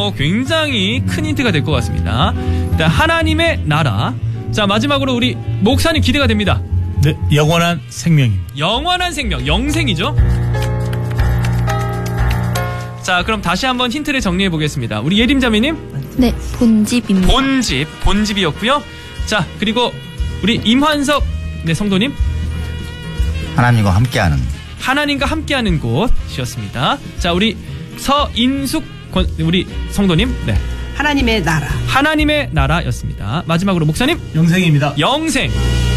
굉장히 큰 힌트가 될 것 같습니다. 일단 하나님의 나라. 자, 마지막으로 우리 목사님 기대가 됩니다. 네, 영원한 생명입니다. 영원한 생명, 영생이죠. 자, 그럼 다시 한번 힌트를 정리해 보겠습니다. 우리 예림자매님. 네, 본집입니다. 본집이었고요. 자, 그리고 우리 임환석 네 성도님. 하나님과 함께하는. 하나님과 함께하는 곳이었습니다. 자, 우리 서인숙 우리 성도님. 네. 하나님의 나라. 하나님의 나라였습니다. 마지막으로 목사님. 영생입니다. 영생.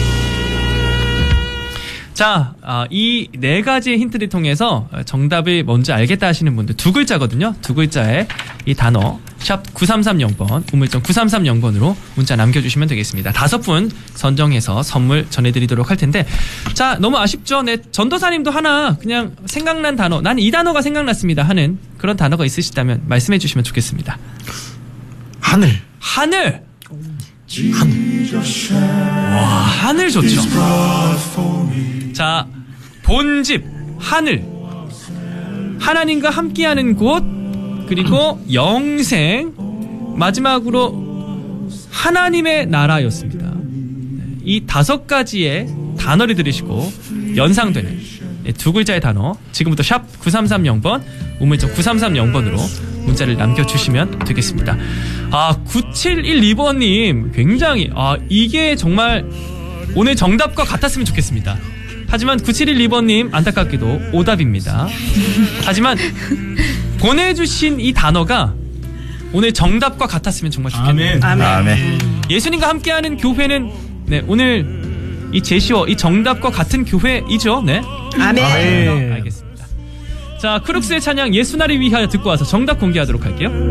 자, 이 네 가지의 힌트를 통해서 정답을 뭔지 알겠다 하시는 분들 두 글자거든요. 두 글자의 이 단어 샵 9330번 우물정 9330번으로 문자 남겨주시면 되겠습니다. 5분 선정해서 선물 전해드리도록 할 텐데, 자, 너무 아쉽죠? 네, 전도사님도 하나 그냥 생각난 단어, 난 이 단어가 생각났습니다 하는 그런 단어가 있으시다면 말씀해 주시면 좋겠습니다. 하늘. 하늘. 와, 하늘 좋죠. 자, 본집, 하늘, 하나님과 함께하는 곳, 그리고 영생, 마지막으로 하나님의 나라였습니다. 이 5가지의 단어를 들으시고 연상되는 두 글자의 단어, 지금부터 샵 9330번 우물정 9330번으로 문자를 남겨주시면 되겠습니다. 9712번님 굉장히 이게 정말 오늘 정답과 같았으면 좋겠습니다. 하지만 9712번님 안타깝게도 오답입니다. 하지만 보내주신 이 단어가 오늘 정답과 같았으면 정말 좋겠네요. 아멘. 아멘. 예수님과 함께하는 교회는 네, 오늘 이 제시어 이 정답과 같은 교회이죠. 네. 아멘. 알겠습니다. 자, 크룩스의 찬양 예수나를 위하여 듣고 와서 정답 공개하도록 할게요.